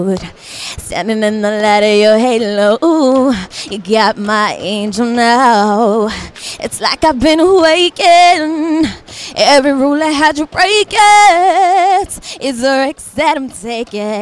Standing in the light of your halo, you got my angel now. It's like I've been awakened. Every rule I had you break it is a risk that I'm taking.